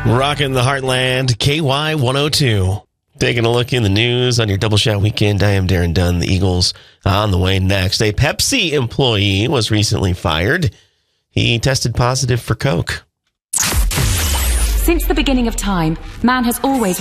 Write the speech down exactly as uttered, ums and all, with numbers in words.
Rocking the Heartland, K Y one oh two. Taking a look in the news on your Double Shot Weekend. I am Darren Dunn. The Eagles on the way next. A Pepsi employee was recently fired. He tested positive for Coke. Since the beginning of time, man has always